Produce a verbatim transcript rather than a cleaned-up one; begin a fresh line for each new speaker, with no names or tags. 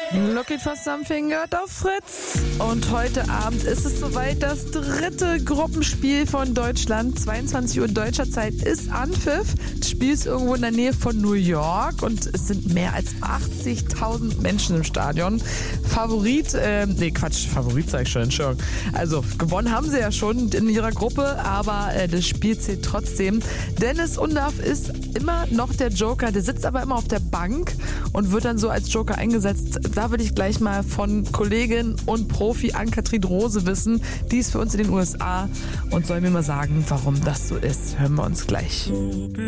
Looking for Something gehört auf Fritz. Und heute Abend ist es soweit, das dritte Gruppenspiel von Deutschland. zweiundzwanzig Uhr deutscher Zeit ist Anpfiff. Das Spiel ist irgendwo in der Nähe von New York und es sind mehr als achtzigtausend Menschen im Stadion. Favorit, äh, nee Quatsch, Favorit sag ich schon, Entschuldigung. Also gewonnen haben sie ja schon in ihrer Gruppe, aber äh, das Spiel zählt trotzdem. Dennis Undaff ist immer noch der Joker, der sitzt aber immer auf der Bank und wird dann so als Joker eingesetzt. Da würde ich gleich mal von Kollegin und Profi Ann-Kathrin Rose wissen. Die ist für uns in den U S A und soll mir mal sagen, warum das so ist. Hören wir uns gleich.